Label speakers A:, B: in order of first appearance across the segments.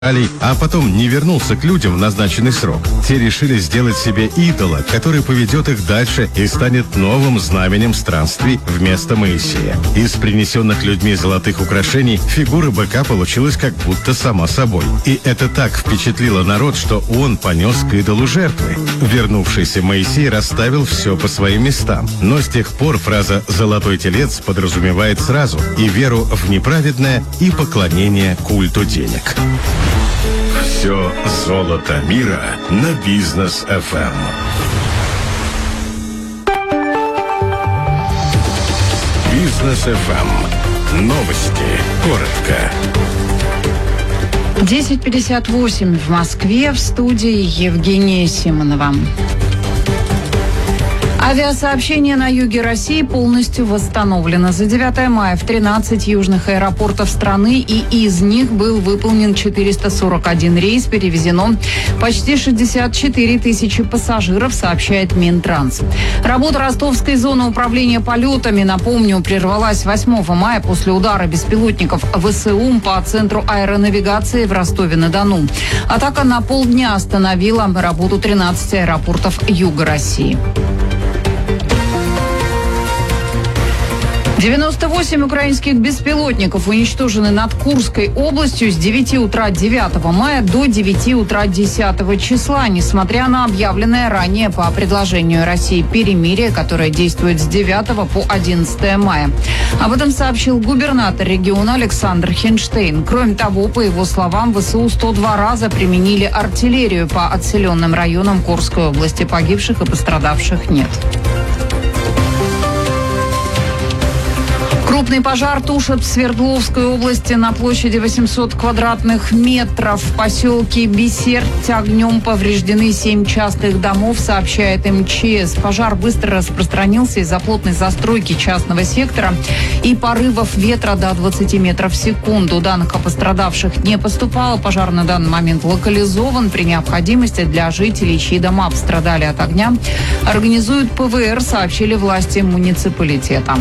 A: а потом не вернулся к людям в назначенный срок. Те решили сделать себе идола, который поведет их дальше и станет новым знаменем странствий вместо Моисея. Из принесенных людьми золотых украшений фигура быка получилась как будто сама собой. И это так впечатлило народ, что он понес к идолу жертвы. Вернувшийся Моисей расставил все по своим местам. Но с тех пор фраза «золотой телец» подразумевает сразу и веру в неправедное, и поклонение культу денег. Все золото мира на Бизнес FM. Бизнес FM. Новости. Коротко.
B: 10:58 в Москве. В студии Евгения Симонова. Авиасообщение на юге России полностью восстановлено. За 9 мая в 13 южных аэропортов страны, и из них был выполнен 441 рейс, перевезено почти 64 тысячи пассажиров, сообщает Минтранс. Работа ростовской зоны управления полетами, напомню, прервалась 8 мая после удара беспилотников ВСУ по центру аэронавигации в Ростове-на-Дону. Атака на полдня остановила работу 13 аэропортов юга России. 98 украинских беспилотников уничтожены над Курской областью с 9 утра 9 мая до 9 утра 10 числа, несмотря на объявленное ранее по предложению России перемирие, которое действует с 9 по 11 мая. Об этом сообщил губернатор региона Александр Хинштейн. Кроме того, по его словам, ВСУ 102 раза применили артиллерию по отселенным районам Курской области. Погибших и пострадавших нет. Крупный пожар тушат в Свердловской области на площади 800 квадратных метров. В поселке Бесерть огнем повреждены 7 частных домов, сообщает МЧС. Пожар быстро распространился из-за плотной застройки частного сектора и порывов ветра до 20 метров в секунду. Данных о пострадавших не поступало. Пожар на данный момент локализован. При необходимости для жителей, чьи дома пострадали от огня, организуют ПВР, сообщили власти муниципалитета.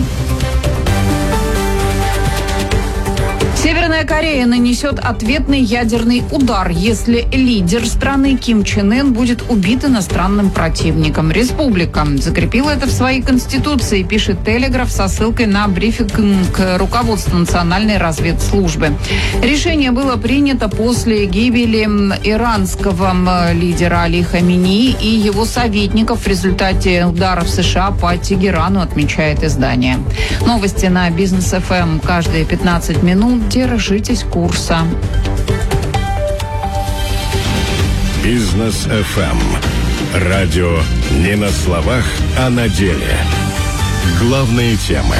B: Северная Корея нанесет ответный ядерный удар, если лидер страны Ким Чен Ын будет убит иностранным противником. Республика закрепила это в своей конституции, пишет Телеграф со ссылкой на брифинг руководства национальной разведслужбы. Решение было принято после гибели иранского лидера Али Хаминеи и его советников в результате ударов США по Тегерану, отмечает издание. Новости на Бизнес FM каждые 15 минут. Держитесь курса.
A: Бизнес FM. Радио не на словах, а на деле. Главные темы.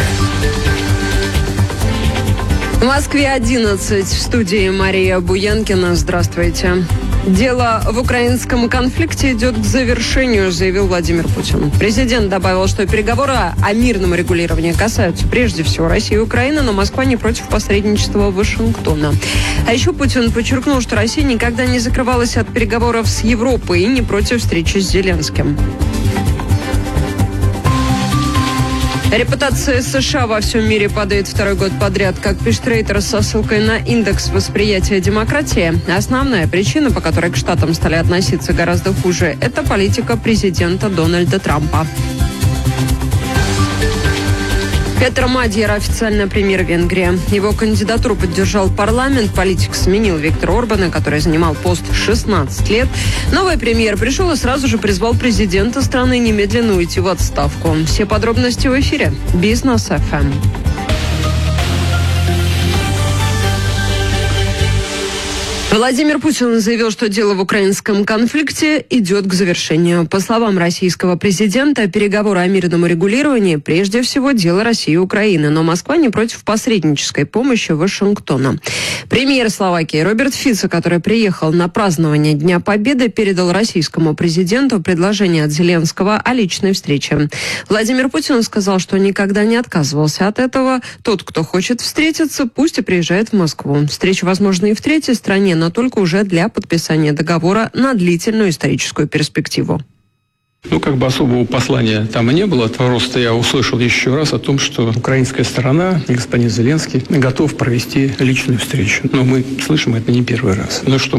C: В Москве 11. В студии Мария Буянкина. Здравствуйте. Дело в украинском конфликте идет к завершению, заявил Владимир Путин. Президент добавил, что переговоры о мирном регулировании касаются прежде всего России и Украины, но Москва не против посредничества Вашингтона. А еще Путин подчеркнул, что Россия никогда не закрывалась от переговоров с Европой и не против встречи с Зеленским. Репутация США во всем мире падает второй год подряд, как пишет Рейтер со ссылкой на индекс восприятия демократии. Основная причина, по которой к Штатам стали относиться гораздо хуже, это политика президента Дональда Трампа. Петр Мадьяр, официально премьер Венгрии. Его кандидатуру поддержал парламент. Политик сменил Виктора Орбана, который занимал пост 16 лет. Новый премьер пришел и сразу же призвал президента страны немедленно уйти в отставку. Все подробности в эфире. Бизнес FM. Владимир Путин заявил, что дело в украинском конфликте идет к завершению. По словам российского президента, переговоры о мирном урегулировании прежде всего дело России и Украины, но Москва не против посреднической помощи Вашингтона. Премьер Словакии Роберт Фицо, который приехал на празднование Дня Победы, передал российскому президенту предложение от Зеленского о личной встрече. Владимир Путин сказал, что никогда не отказывался от этого. Тот, кто хочет встретиться, пусть и приезжает в Москву. Встреча возможна и в третьей стране, но только уже для подписания договора на длительную историческую перспективу.
D: Особого послания там и не было. Просто я услышал еще раз о том, что украинская сторона, господин Зеленский, готов провести личную встречу. Но мы слышим это не первый раз.